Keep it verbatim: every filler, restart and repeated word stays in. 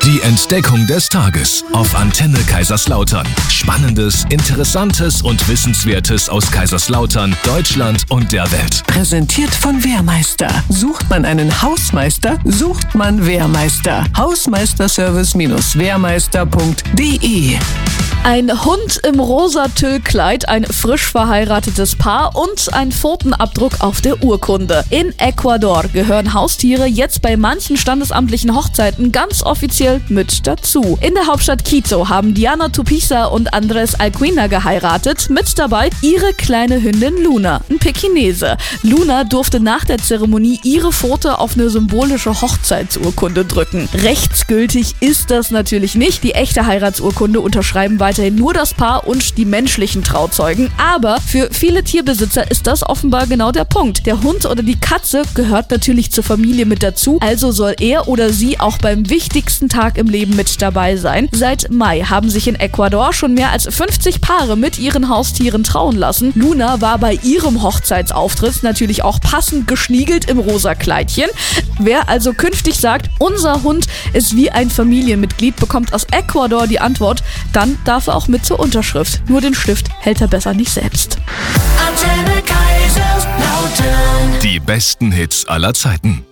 Die Entdeckung des Tages auf Antenne Kaiserslautern. Spannendes, Interessantes und Wissenswertes aus Kaiserslautern, Deutschland und der Welt. Präsentiert von Wehrmeister. Sucht man einen Hausmeister, sucht man Wehrmeister. Hausmeisterservice Wehrmeister punkt de. Ein Hund im rosa Tüllkleid, ein frisch verheiratetes Paar und ein Pfotenabdruck auf der Urkunde. In Ecuador gehören Haustiere jetzt bei manchen standesamtlichen Hochzeiten ganz offiziell mit dazu. In der Hauptstadt Quito haben Diana Tupiza und Andres Alcuina geheiratet. Mit dabei ihre kleine Hündin Luna, ein Pekinese. Luna durfte nach der Zeremonie ihre Pfote auf eine symbolische Hochzeitsurkunde drücken. Rechtsgültig ist das natürlich nicht. Die echte Heiratsurkunde unterschreiben weiterhin nur das Paar und die menschlichen Trauzeugen. Aber für viele Tierbesitzer ist das offenbar genau der Punkt. Der Hund oder die Katze gehört natürlich zur Familie mit dazu, also soll er oder sie auch beim wichtigsten Tag im Leben mit dabei sein. Seit Mai haben sich in Ecuador schon mehr als fünfzig Paare mit ihren Haustieren trauen lassen. Luna war bei ihrem Hochzeitsauftritt natürlich auch passend geschniegelt im rosa Kleidchen. Wer also künftig sagt, unser Hund ist wie ein Familienmitglied, bekommt aus Ecuador die Antwort, dann darf er auch mit zur Unterschrift. Nur den Stift hält er besser nicht selbst. Die besten Hits aller Zeiten.